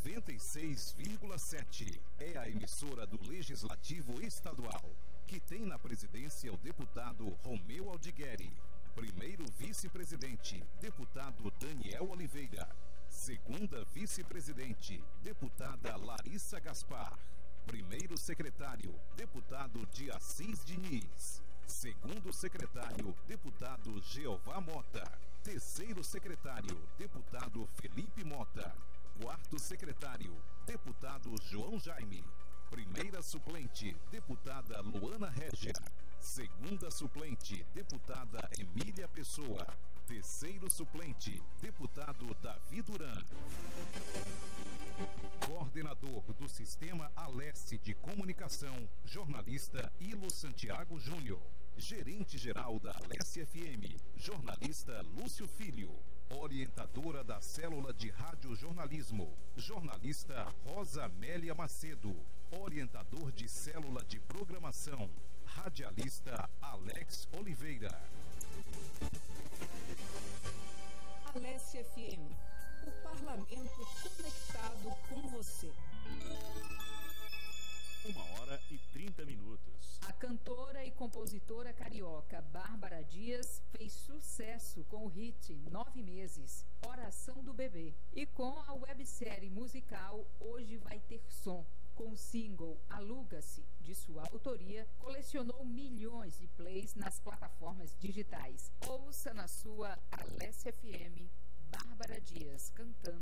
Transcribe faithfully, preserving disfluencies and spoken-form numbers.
noventa e seis vírgula sete é a emissora do Legislativo Estadual, que tem na presidência o deputado Romeu Aldigueri, primeiro vice-presidente, deputado Daniel Oliveira, segunda vice-presidente, deputada Larissa Gaspar, primeiro secretário, deputado de Assis Diniz, segundo secretário, deputado Jeová Mota, terceiro secretário, deputado Felipe Mota, quarto secretário, deputado João Jaime, primeira suplente, deputada Luana Régia, segunda suplente, deputada Emília Pessoa, terceiro suplente, deputado Davi Duran. Coordenador do Sistema Alesse de Comunicação, jornalista Ilo Santiago Júnior. Gerente-geral da Alesse F M, jornalista Lúcio Filho. Orientadora da Célula de Radiojornalismo, jornalista Rosa Amélia Macedo. Orientador de Célula de Programação, radialista Alex Oliveira. Alesse F M, o parlamento conectado com você. Uma hora e trinta minutos. A cantora e compositora carioca Bárbara Dias fez sucesso com o hit Nove Meses, Oração do Bebê. E com a websérie musical Hoje Vai Ter Som, com o single Aluga-se, de sua autoria, colecionou milhões de plays nas plataformas digitais. Ouça na sua Alesse F M, Bárbara Dias cantando